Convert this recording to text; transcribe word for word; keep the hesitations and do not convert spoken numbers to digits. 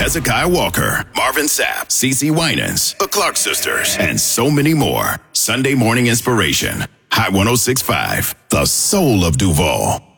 Hezekiah Walker, Marvin Sapp, CeCe Winans, the Clark Sisters, and so many more. Sunday Morning Inspiration. Hot one oh six point five, the soul of Duval.